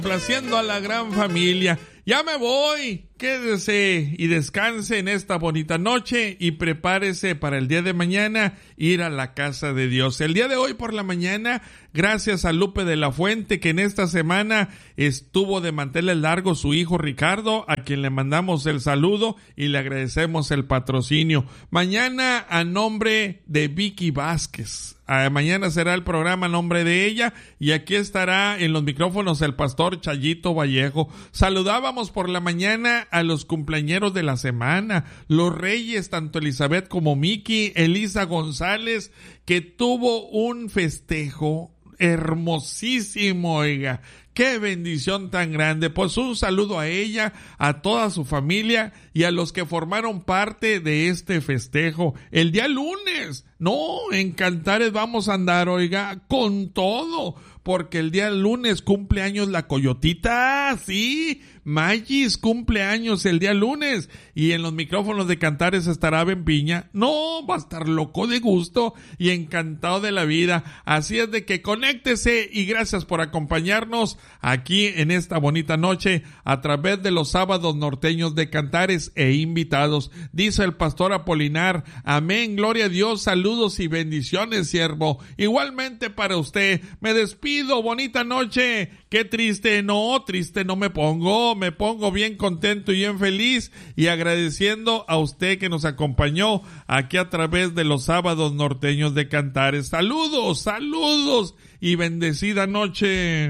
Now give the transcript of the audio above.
Complaciendo a la gran familia. Ya me voy. Quédese y descanse en esta bonita noche y prepárese para el día de mañana ir a la casa de Dios. El día de hoy por la mañana, gracias a Lupe de la Fuente, que en esta semana estuvo de manteles largos su hijo Ricardo, a quien le mandamos el saludo y le agradecemos el patrocinio. Mañana a nombre de Vicky Vázquez. Mañana será el programa a nombre de ella y aquí estará en los micrófonos el pastor Chayito Vallejo. Saludábamos por la mañana a los cumpleañeros de la semana, los reyes, tanto Elizabeth como Miki, Elisa González, que tuvo un festejo hermosísimo, oiga. ¡Qué bendición tan grande! Pues un saludo a ella, a toda su familia y a los que formaron parte de este festejo. El día lunes, en Cantares vamos a andar, oiga, con todo, porque el día lunes cumple años la Coyotita, sí, Magis cumple años el día lunes, y en los micrófonos de Cantares estará Ben Piña. Va a estar loco de gusto y encantado de la vida. Así es de que conéctese y gracias por acompañarnos aquí en esta bonita noche a través de los sábados norteños de Cantares e invitados. Dice el pastor Apolinar, amén, gloria a Dios, saludos y bendiciones, siervo. Igualmente para usted, me despido, bonita noche. Qué triste no me pongo bien contento y bien feliz y agradeciendo a usted que nos acompañó aquí a través de los sábados norteños de Cantares. Saludos y bendecida noche.